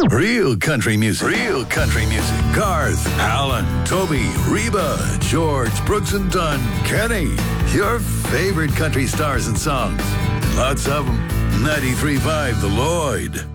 Real country music. Real country music. Garth, Alan, Toby, Reba, George, Brooks and Dunn, Kenny. Your favorite country stars and songs. Lots of them. 93.5 The Lloyd.